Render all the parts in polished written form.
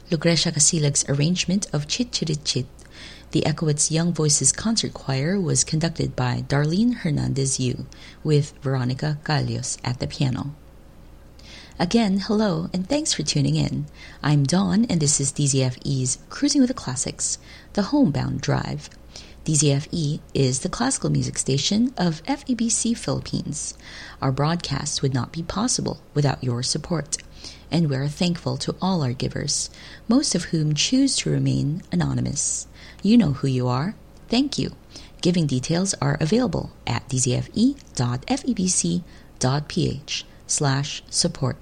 Lucrecia Casilag's arrangement of Chit Chirit Chit. The Echoids Young Voices Concert Choir was conducted by Darlene Hernandez-Yu, with Veronica Callos at the piano. Again, hello, and thanks for tuning in. I'm Dawn, and this is DZFE's Cruising with the Classics, the Homebound Drive. DZFE is the classical music station of FEBC Philippines. Our broadcast would not be possible without your support, and we're thankful to all our givers, most of whom choose to remain anonymous. You know who you are. Thank you. Giving details are available at dzfe.febc.ph/support.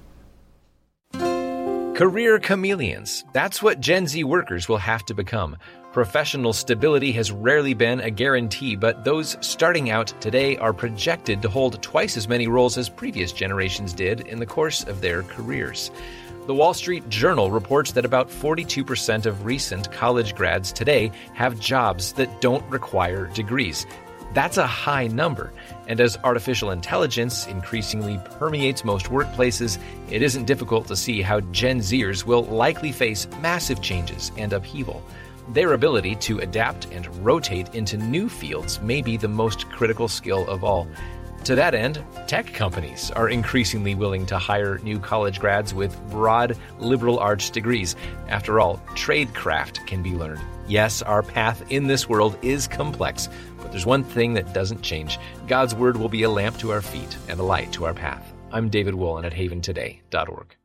Career chameleons. That's what Gen Z workers will have to become. Professional stability has rarely been a guarantee, but those starting out today are projected to hold twice as many roles as previous generations did in the course of their careers. The Wall Street Journal reports that about 42% of recent college grads today have jobs that don't require degrees. That's a high number, and as artificial intelligence increasingly permeates most workplaces, it isn't difficult to see how Gen Zers will likely face massive changes and upheaval. Their ability to adapt and rotate into new fields may be the most critical skill of all. To that end, tech companies are increasingly willing to hire new college grads with broad liberal arts degrees. After all, tradecraft can be learned. Yes, our path in this world is complex, but there's one thing that doesn't change. God's Word will be a lamp to our feet and a light to our path. I'm David Wolin at haventoday.org.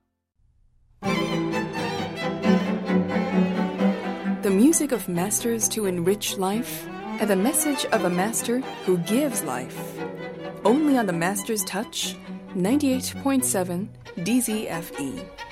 The music of masters to enrich life, and the message of a master who gives life. Only on the Master's Touch, 98.7 DZFE.